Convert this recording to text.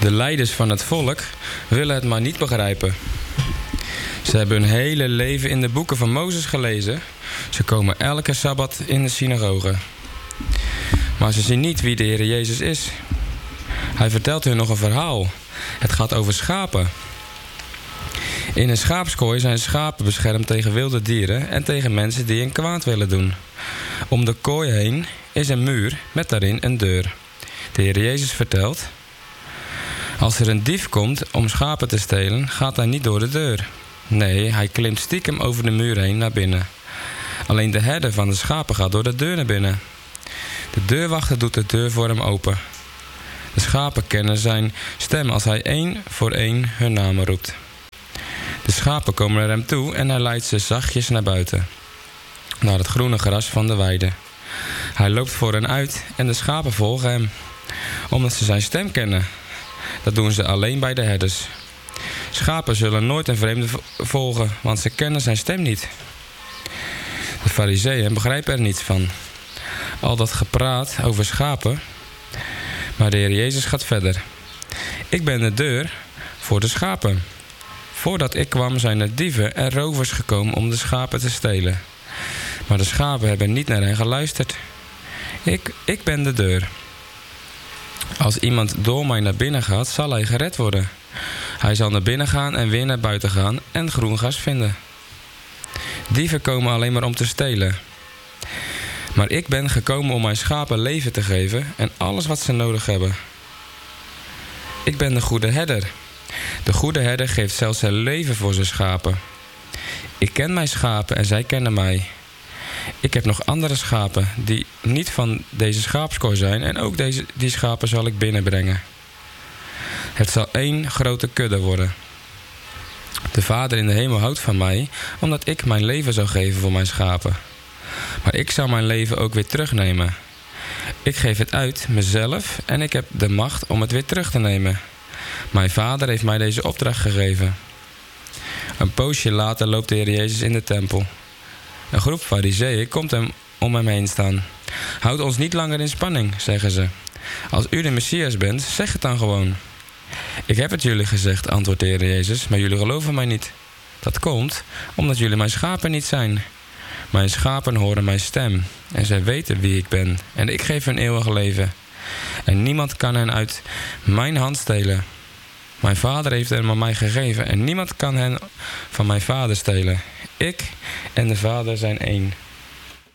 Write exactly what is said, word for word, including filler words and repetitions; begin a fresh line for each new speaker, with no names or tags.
De leiders van het volk willen het maar niet begrijpen. Ze hebben hun hele leven in de boeken van Mozes gelezen. Ze komen elke sabbat in de synagoge. Maar ze zien niet wie de Heer Jezus is. Hij vertelt hun nog een verhaal. Het gaat over schapen. In een schaapskooi zijn schapen beschermd tegen wilde dieren en tegen mensen die hen kwaad willen doen. Om de kooi heen is een muur met daarin een deur. De Heer Jezus vertelt: als er een dief komt om schapen te stelen, gaat hij niet door de deur. Nee, hij klimt stiekem over de muur heen naar binnen. Alleen de herder van de schapen gaat door de deur naar binnen. De deurwachter doet de deur voor hem open. De schapen kennen zijn stem als hij één voor één hun namen roept. De schapen komen naar hem toe en hij leidt ze zachtjes naar buiten, naar het groene gras van de weide. Hij loopt voor hen uit en de schapen volgen hem, omdat ze zijn stem kennen. Dat doen ze alleen bij de herders. Schapen zullen nooit een vreemde volgen, want ze kennen zijn stem niet. De Farizeeën begrijpen er niets van. Al dat gepraat over schapen. Maar de Heer Jezus gaat verder. Ik ben de deur voor de schapen. Voordat ik kwam zijn er dieven en rovers gekomen om de schapen te stelen. Maar de schapen hebben niet naar hen geluisterd. Ik, ik ben de deur. Als iemand door mij naar binnen gaat, zal hij gered worden. Hij zal naar binnen gaan en weer naar buiten gaan en groen gras vinden. Dieven komen alleen maar om te stelen. Maar ik ben gekomen om mijn schapen leven te geven en alles wat ze nodig hebben. Ik ben de goede herder. De goede herder geeft zelfs zijn leven voor zijn schapen. Ik ken mijn schapen en zij kennen mij. Ik heb nog andere schapen die niet van deze schaapskooi zijn en ook deze, die schapen zal ik binnenbrengen. Het zal één grote kudde worden. De Vader in de hemel houdt van mij, omdat ik mijn leven zou geven voor mijn schapen. Maar ik zal mijn leven ook weer terugnemen. Ik geef het uit mezelf en ik heb de macht om het weer terug te nemen. Mijn Vader heeft mij deze opdracht gegeven. Een poosje later loopt de Heer Jezus in de tempel. Een groep Farizeeën komt hem om hem heen staan. Houd ons niet langer in spanning, zeggen ze. Als u de Messias bent, zeg het dan gewoon. Ik heb het jullie gezegd, antwoordt de Heer Jezus, maar jullie geloven mij niet. Dat komt omdat jullie mijn schapen niet zijn. Mijn schapen horen mijn stem en zij weten wie ik ben. En ik geef hun eeuwig leven. En niemand kan hen uit mijn hand stelen. Mijn Vader heeft hen aan mij gegeven en niemand kan hen van mijn Vader stelen. Ik en de Vader zijn één.